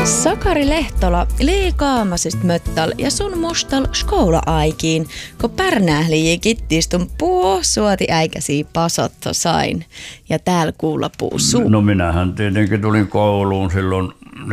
Sakari Lehtola liikaamasist möttal ja sun mustal skoula-aikiin, kun pärnähliä kittistun suoti äikäsi pasotto sain. Ja täällä kuulla puu suu. No minähän tietenkin tulin kouluun silloin 49-50.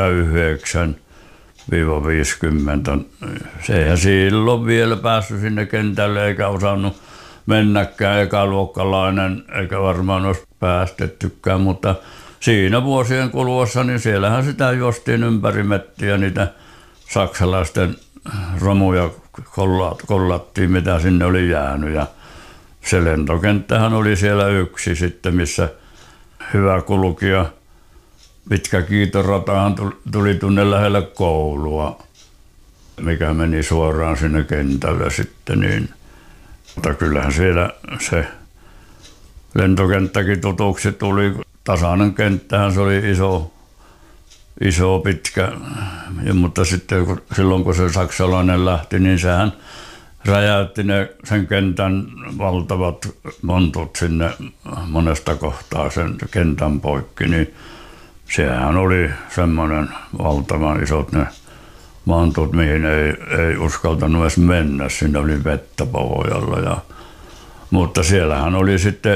Se eihän silloin vielä päässyt sinne kentälle eikä osannut mennäkään ekaluokkalainen, eikä varmaan olisi päästettykään, mutta siinä vuosien kuluessa, niin siellähän sitä juostiin ympäri mettiä, niitä saksalaisten romuja kollattiin, mitä sinne oli jäänyt. Ja se lentokenttähän oli siellä yksi sitten, missä hyvä kulkija, pitkä kiitoratahan tuli tunne lähellä koulua, mikä meni suoraan sinne kentälle sitten. Niin. Mutta kyllähän siellä se lentokenttäkin tutuksi tuli. Tasainen kenttähän se oli iso pitkä, mutta sitten silloin kun se saksalainen lähti, niin sehän räjäytti sen kentän valtavat montut sinne monesta kohtaa sen kentän poikki, niin sehän oli semmoinen valtavan isot ne montut, mihin ei uskaltanut edes mennä, siinä oli vettä pohjalla. Mutta siellähän oli sitten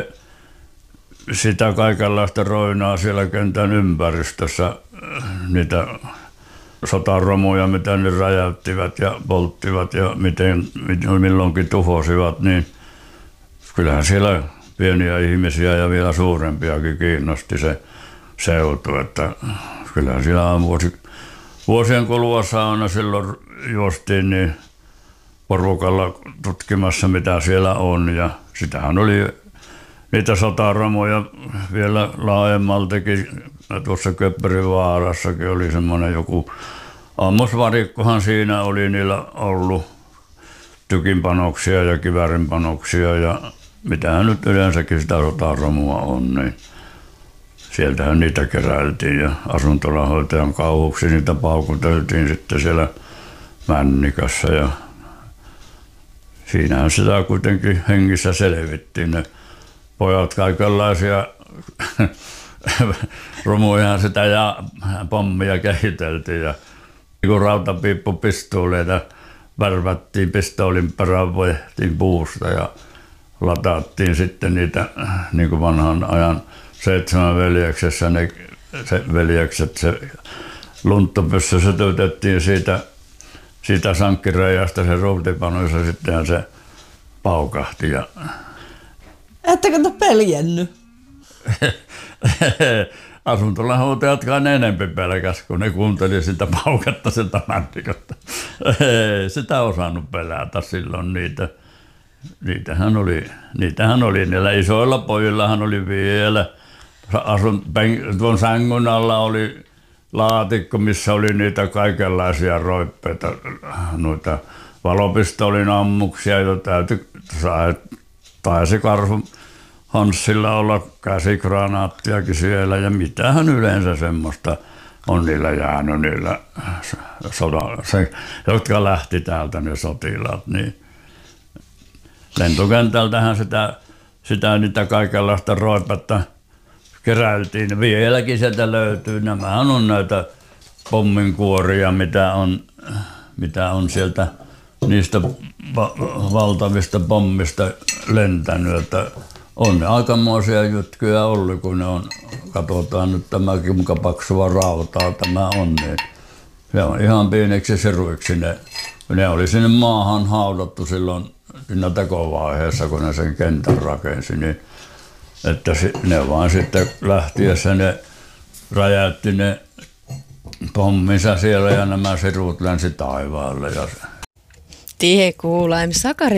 sitä kaikenlaista roinaa siellä kentän ympäristössä, niitä sotaromuja, mitä ne räjäyttivät ja polttivat ja miten milloinkin tuhosivat, niin kyllähän siellä pieniä ihmisiä ja vielä suurempiakin kiinnosti se seutu, että kyllähän siellä vuosien kuluessa aina silloin juostiin niin porukalla tutkimassa, mitä siellä on, ja sitähän oli niitä sotaromuja vielä laajemmaltakin. Tuossa Köpperivaarassakin oli semmoinen joku ammusvarikkohan siinä oli niillä ollut, tykinpanoksia ja kiväärinpanoksia ja mitähän nyt yleensäkin sitä sotaromua on, niin sieltähän niitä keräiltiin ja asuntolahoitajan kauhuksi niitä paukuteltiin sitten siellä Männikässä ja siinähän sitä kuitenkin hengissä selvittiin. Ne pojat kaikenlaisia romuihan sitä ja pommia kehiteltiin ja kun rautapiippupistooleita värvättiin pistoolin perään, voitiin puusta ja lataattiin sitten niitä niin kuin vanhan ajan 7 veljeksessä ne veljekset, se lunttupyssy sytytettiin siitä sankkireijasta se ruutipanoissa sitten ja se paukahti. Ja ettekö te peljännyt? Asuntolahoitajatkaan enempi pelkäs, kun ne kuunteli sitä paukatta sieltä mäntikosta. Ei sitä osannut pelätä silloin niitä. Niitähän oli niillä isoilla pojillahan oli vielä. Tuon sängyn alla oli laatikko, missä oli niitä kaikenlaisia roippeita, noita valopistoolin ammuksia, joita taisi Karhu Hanssilla olla käsikranaattiakin siellä ja mitähän yleensä semmoista on niillä jäänyt niillä jotka lähti täältä ne sotilaat. Niin lentokentältähän sitä niitä kaikenlaista roipetta keräiltiin. Vieläkin sieltä löytyy. Nämähän on näitä pomminkuoria, mitä on sieltä niistä valtavista pommista lentänyt. Että on ne aikamoisia jytkyjä ollut, kun ne on, katsotaan nyt tämäkin, kuinka paksua rautaa tämä on, niin se on ihan pieneksi siruiksi. Ne oli sinne maahan haudattu silloin siinä tekovaiheessa, kun ne sen kentän rakensi, niin että ne vaan sitten lähtiessä ne räjäytti ne pomminsa siellä ja nämä sirut lensi taivaalle. Tie kuulaim Sakari